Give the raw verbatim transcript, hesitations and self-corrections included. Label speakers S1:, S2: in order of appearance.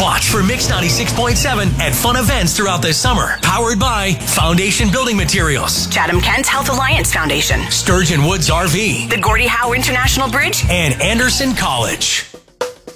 S1: Watch for Mix ninety-six point seven at fun events throughout the summer. Powered by Foundation Building Materials,
S2: Chatham-Kent Health Alliance Foundation,
S1: Sturgeon Woods R V,
S2: the Gordie Howe International Bridge,
S1: and Anderson College.